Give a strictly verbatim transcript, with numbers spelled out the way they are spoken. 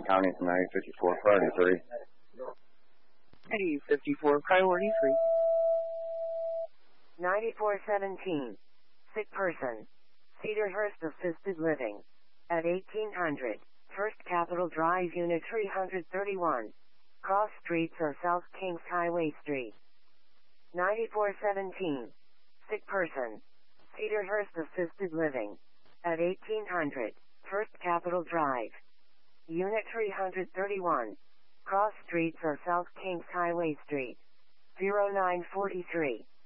County from ninety fifty-four, priority three. ninety fifty-four, priority three. ninety-four seventeen, sick person. Cedarhurst Assisted Living. At eighteen hundred, First Capitol Drive, Unit three thirty-one. Cross Streets or South Kings Highway Street. ninety-four seventeen, sick person. Cedarhurst Assisted Living. At eighteen hundred, First Capitol Drive. Unit three thirty-one. Cross Streets or South Kings Highway Street. zero nine four three.